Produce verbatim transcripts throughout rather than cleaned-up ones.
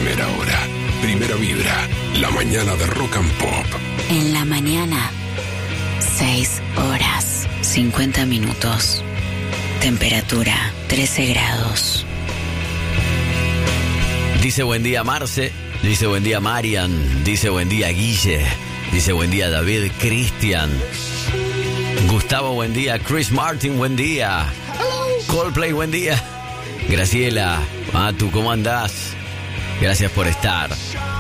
Primera hora, primera vibra, la mañana de Rock and Pop. En la mañana, seis horas, cincuenta minutos. Temperatura, trece grados. Dice buen día Marce, dice buen día Marian, dice buen día Guille, dice buen día David, Cristian, Gustavo, buen día, Chris Martin, buen día, Coldplay, buen día, Graciela, Matu, ¿cómo andás? Gracias por estar.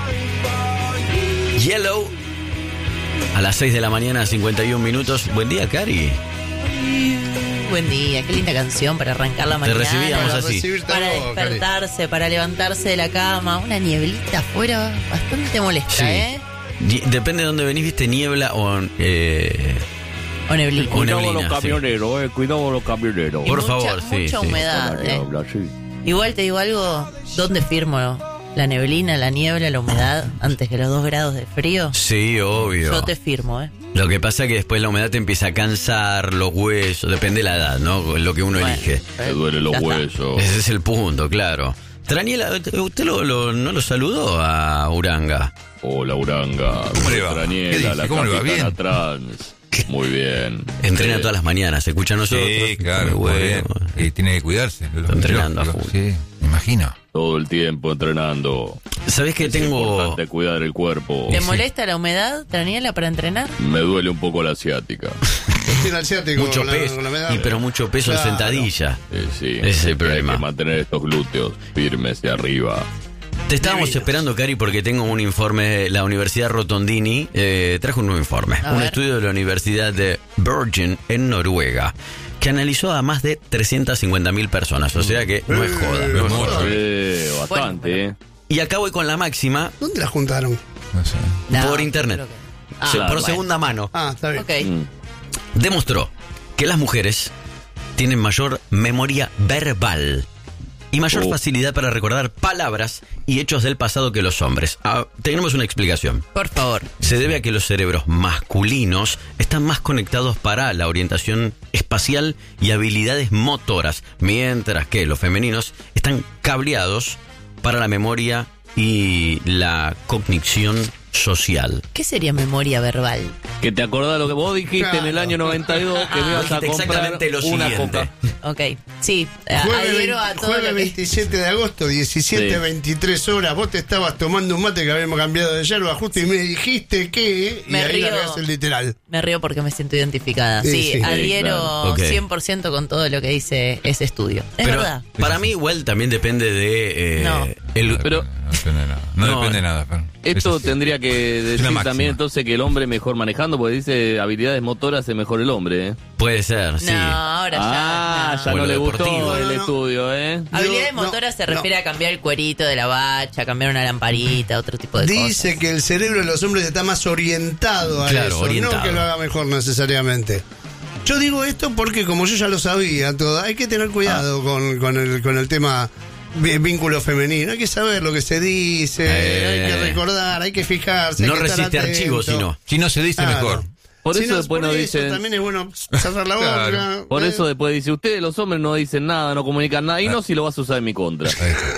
Yellow, a las seis de la mañana, cincuenta y un minutos. Buen día, Cari. Buen día, qué linda canción para arrancar la mañana. Te recibíamos para así. Para despertarse, Cari. Para levantarse de la cama. Una nieblita afuera bastante molesta, sí. ¿eh? Depende de dónde venís, viste, niebla o... Eh... O neblina. Cuidado neblina, los camioneros, sí. eh, cuidado los camioneros. Por mucha, favor, sí. Mucha sí. humedad, eh. Niebla, sí. Igual te digo algo, ¿dónde firmo? ¿La neblina, la niebla, la humedad antes que los dos grados de frío? Sí, obvio. Yo te firmo, ¿eh? Lo que pasa es que después la humedad te empieza a cansar los huesos, depende de la edad, ¿no? Lo que uno bueno, elige. Te duelen los huesos. Ese es el punto, claro. Traniela, ¿usted lo, lo, no lo saludó a Uranga? Hola, Uranga. ¿Cómo le va? Traniela, la ¿Cómo le va? capitana ¿Bien? trans. Muy bien. Entrena Sí. todas las mañanas, se escucha a nosotros. Sí, claro, Muy muy bueno. bien. Y tiene que cuidarse. Está entrenando a full. Sí, me imagino. Todo el tiempo entrenando. ¿Sabés que Es tengo...? importante cuidar el cuerpo. ¿Te molesta la humedad, Traniela, para entrenar? Me duele un poco la asiática. Tiene asiático, Mucho la- peso, la humedad. y pero mucho peso en Claro. sentadilla. Eh, sí. Ese es el Hay problema. que mantener estos glúteos firmes de arriba. Te estábamos Divinos. esperando, Cari, porque tengo un informe. La Universidad Rotondini eh, trajo un nuevo informe. A Un ver. estudio de la Universidad de Bergen en Noruega, que analizó a más de trescientas cincuenta mil personas. O sea que no es joda. No es joda. Eh, bastante, Bueno, ¿eh? Y acá voy con la máxima ¿Dónde la juntaron? No sé. No, por internet. creo que- Ah, Se- por bueno. segunda mano. Ah, está bien. Ok. Mm. Demostró que las mujeres tienen mayor memoria verbal y mayor Oh. facilidad para recordar palabras y hechos del pasado que los hombres. Ah, tenemos una explicación. Por favor. Se debe a que los cerebros masculinos están más conectados para la orientación espacial y habilidades motoras, mientras que los femeninos están cableados para la memoria y la cognición social. ¿Qué sería memoria verbal? Que te acordás lo que vos dijiste Claro. en el año noventa y dos, que me ibas a Dijiste comprar exactamente lo una siguiente. coca. Ok, sí, a- Jueves, adhiero a veinte- todo jueves lo que... veintisiete de agosto, diecisiete Sí. veintitrés horas. Vos te estabas tomando un mate que habíamos cambiado de yerba justo y me dijiste que. Y Me ahí río. largás el literal. Me río porque me siento identificada. Sí, Sí, sí. adhiero claro. Ok. cien por ciento con todo lo que dice ese estudio. Es Pero verdad. para mí igual también depende de... eh, No. el- Pero- No depende de nada. No, No, depende de nada. pero Esto eso sí. tendría que decir máxima. también entonces que el hombre mejor manejando, porque dice habilidades motoras es mejor el hombre, ¿eh? Puede ser, sí. No, ahora ah, ya. ya Bueno, no le deportivo. gustó el No, no, no. estudio, ¿eh? Habilidades No, motoras se no. refiere a cambiar el cuerito de la bacha, cambiar una lamparita, otro tipo de Dice cosas. que el cerebro de los hombres está más orientado a Claro, eso, orientado. no que lo haga mejor necesariamente. Yo digo esto porque como yo ya lo sabía todo, hay que tener Ah. cuidado con, con, el, con el tema vi- vínculo femenino. Hay que saber lo que se dice, Eh. hay que recordar, hay que fijarse. No hay que estar resiste atento. archivos, sino. Si no se dice, Claro. mejor. Por Si eso no, después por nos eso dicen... también es bueno cerrar la boca. Claro. Por Eh. eso después dice, ustedes los hombres no dicen nada, no comunican nada, y no si lo vas a usar en mi contra.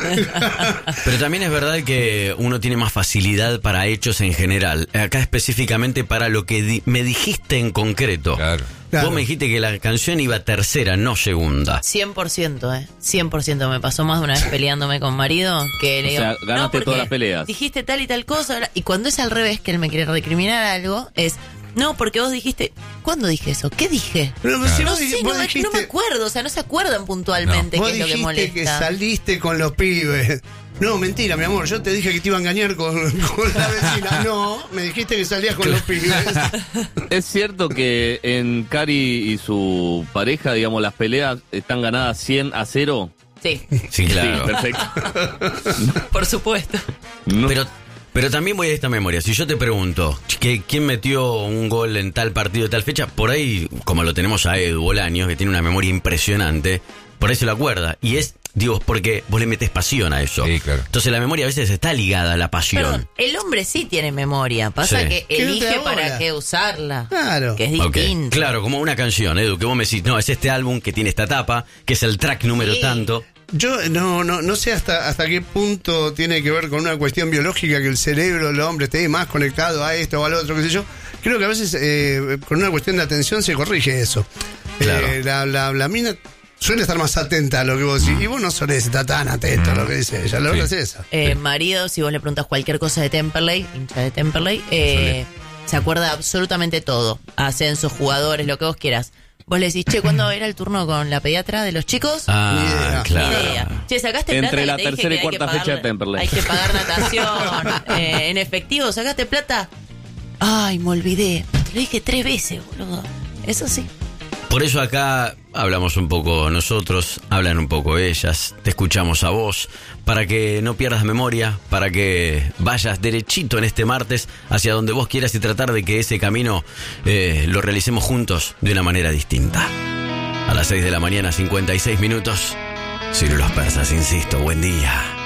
Pero también es verdad que uno tiene más facilidad para hechos en general. Acá específicamente para lo que di- me dijiste en concreto. Claro. Claro. Vos me dijiste que la canción iba tercera, no segunda. cien por ciento, eh. cien por ciento. Me pasó más de una vez peleándome con marido que le O digo, sea, ganaste "No, porque todas las peleas". Dijiste tal y tal cosa. Y cuando es al revés, que él me quiere recriminar algo, es, no, porque vos dijiste, ¿cuándo dije eso? ¿Qué dije? Pero si No vos, sé, dij- no, vos me, dijiste, no me acuerdo, o sea, no se acuerdan puntualmente vos qué es lo que dijiste molesta. que saliste con los pibes. No, mentira, mi amor, yo te dije que te iba a engañar con, con la vecina. No, me dijiste que salías con los pibes. Es cierto que en Cari y su pareja, digamos, las peleas están ganadas cien a cero. Sí, Sí, claro. Sí, perfecto. por supuesto. No. Pero, pero también voy a esta memoria. Si yo te pregunto que quién metió un gol en tal partido de tal fecha, por ahí, como lo tenemos a Edu Bolaños, que tiene una memoria impresionante, por ahí se lo acuerda. Y es, digo, porque vos le metes pasión a eso. Sí, claro. Entonces la memoria a veces está ligada a la pasión. Perdón, el hombre sí tiene memoria, pasa Sí. que Que no te elige da para bola. qué usarla. Claro. Que es Ok, distinto. claro, como una canción, Edu, que vos me decís, no, es este álbum que tiene esta tapa, que es el track número Sí. tanto. Yo no, no, no sé hasta, hasta qué punto tiene que ver con una cuestión biológica que el cerebro del hombre esté más conectado a esto o al otro, qué sé yo. Creo que a veces eh, con una cuestión de atención se corrige eso. Claro. Eh, la, la, la mina suele estar más atenta a lo que vos decís. Y vos no solés estar tan atento a lo que dice ella. La verdad Sí. es esa. Eh, marido, si vos le preguntas cualquier cosa de Temperley, hincha de Temperley, eh, se acuerda absolutamente todo. Ascensos, jugadores, lo que vos quieras. Vos le decís, che, ¿cuándo era el turno con la pediatra de los chicos? Ah, Ni idea. Ni claro. idea. Che, sacaste plata. Entre que la te dije tercera que y hay que cuarta fecha pagar- de Temperley. Hay que pagar natación. eh, en efectivo, ¿sacaste plata? Ay, me olvidé. Te lo dije tres veces, boludo. Eso sí. Por eso acá hablamos un poco nosotros, hablan un poco ellas, te escuchamos a vos, para que no pierdas memoria, para que vayas derechito en este martes hacia donde vos quieras y tratar de que ese camino eh, lo realicemos juntos de una manera distinta. A las seis de la mañana, cincuenta y seis minutos, Ciro Los Persas, insisto, buen día.